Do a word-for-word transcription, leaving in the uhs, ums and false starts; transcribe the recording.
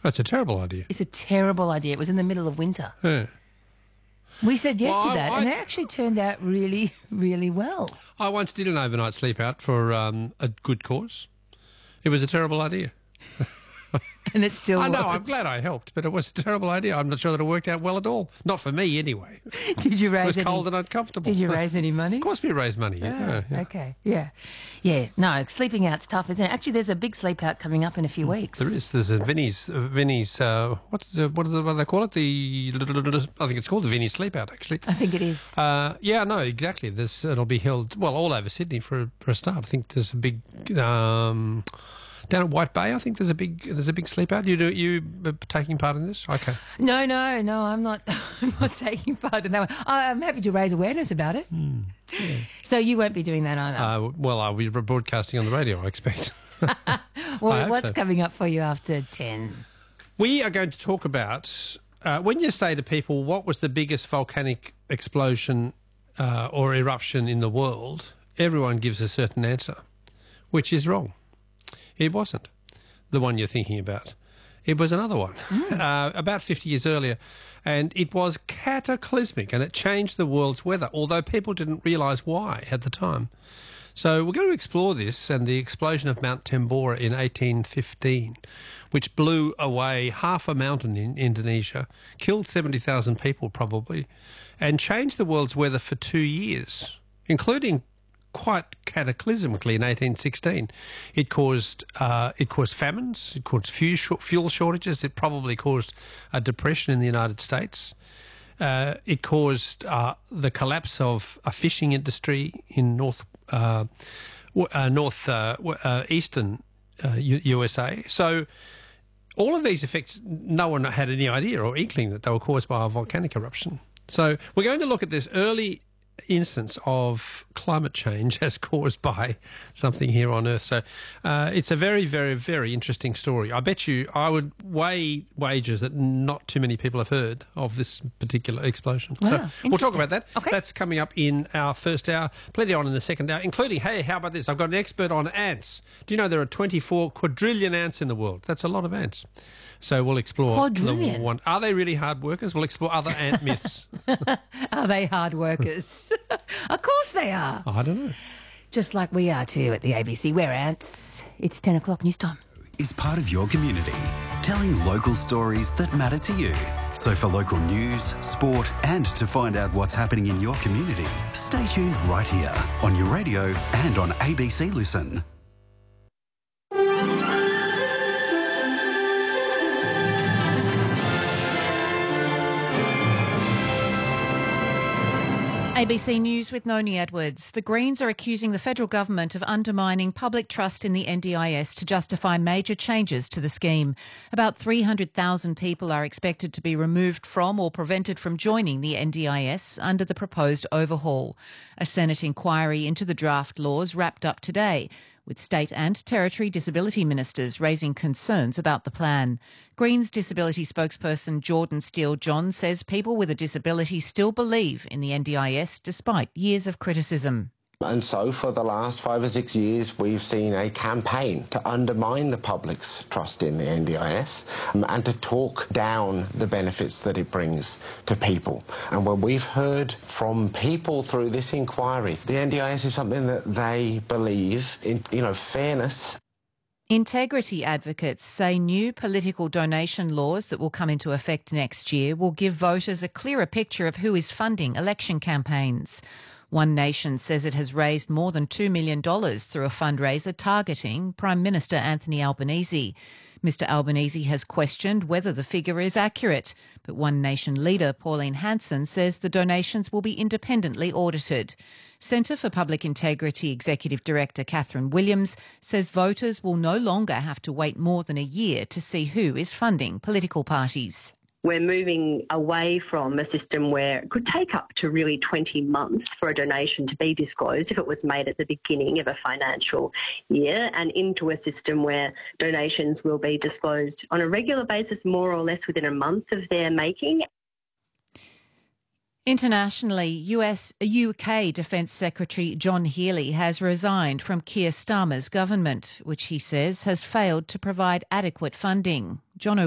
That's a terrible idea. It's a terrible idea. It was in the middle of winter. Yeah. We said yes Well, to I- that, I- and it actually turned out really, really well. I once did an overnight sleep out for um, a good cause. It was a terrible idea. And it still I know, works. I'm glad I helped, but it was a terrible idea. I'm not sure that it worked out well at all. Not for me, anyway. Did you It raise was any, cold and uncomfortable. Did you raise any money? Of course we raised money, yeah. Ah, yeah. Okay, yeah. Yeah, no, sleeping out's tough, isn't it? Actually, there's a big sleep out coming up in a few weeks. There is. There's a Vinnie's, uh, Vinnie's uh, what's the, what, do they, what do they call it? The, I think it's called the Vinnie's Sleep Out, actually. I think it is. Uh, yeah, no, exactly. This It'll be held, well, all over Sydney for a, for a start. I think there's a big... Um, down at White Bay, I think there's a big there's a big sleep out. You do you uh, taking part in this? Okay. No, no, no, I'm not I'm not taking part in that one. I'm happy to raise awareness about it. Mm, yeah. So you won't be doing that either. Uh, well, I'll be broadcasting on the radio, I expect. well, I hope what's so. coming up for you after ten? We are going to talk about uh, when you say to people, what was the biggest volcanic explosion uh, or eruption in the world? Everyone gives a certain answer, which is wrong. It wasn't the one you're thinking about. It was another one, mm. uh, about fifty years earlier, and it was cataclysmic, and it changed the world's weather, although people didn't realise why at the time. So we're going to explore this and the explosion of Mount Tambora in eighteen fifteen, which blew away half a mountain in Indonesia, killed seventy thousand people probably, and changed the world's weather for two years, including quite cataclysmically in eighteen sixteen. It caused uh, it caused famines, it caused fuel shortages, it probably caused a depression in the United States. Uh, it caused uh, the collapse of a fishing industry in north uh, uh, north uh, uh, eastern uh, U- USA. So all of these effects, no one had any idea or inkling that they were caused by a volcanic eruption. So we're going to look at this early instance of climate change as caused by something here on Earth. So uh, it's a very, very, very interesting story. I bet you I would weigh wagers that not too many people have heard of this particular explosion. Wow, so we'll talk about that. Okay. That's coming up in our first hour, plenty on in the second hour, including, hey, how about this? I've got an expert on ants. Do you know there are twenty-four quadrillion ants in the world? That's a lot of ants. So we'll explore Quadrillion. the one. Are they really hard workers? We'll explore other ant myths. Are they hard workers? Of course they are. I don't know. Just like we are too at the A B C. We're ants. It's ten o'clock news time. Is part of your community, telling local stories that matter to you. So for local news, sport and to find out what's happening in your community, stay tuned right here on your radio and on A B C Listen. A B C News with Noni Edwards. The Greens are accusing the federal government of undermining public trust in the N D I S to justify major changes to the scheme. About three hundred thousand people are expected to be removed from or prevented from joining the N D I S under the proposed overhaul. A Senate inquiry into the draft laws wrapped up today, with state and territory disability ministers raising concerns about the plan. Greens disability spokesperson Jordan Steele-John says people with a disability still believe in the N D I S despite years of criticism. And so for the last five or six years, we've seen a campaign to undermine the public's trust in the N D I S um, and to talk down the benefits that it brings to people. And when we've heard from people through this inquiry, the N D I S is something that they believe in, you know, fairness. Integrity advocates say new political donation laws that will come into effect next year will give voters a clearer picture of who is funding election campaigns. One Nation says it has raised more than two million dollars through a fundraiser targeting Prime Minister Anthony Albanese. Mister Albanese has questioned whether the figure is accurate, but One Nation leader Pauline Hanson says the donations will be independently audited. Centre for Public Integrity Executive Director Catherine Williams says voters will no longer have to wait more than a year to see who is funding political parties. We're moving away from a system where it could take up to really twenty months for a donation to be disclosed if it was made at the beginning of a financial year, and into a system where donations will be disclosed on a regular basis, more or less within a month of their making. Internationally, U S U K Defence Secretary John Healey has resigned from Keir Starmer's government, which he says has failed to provide adequate funding. John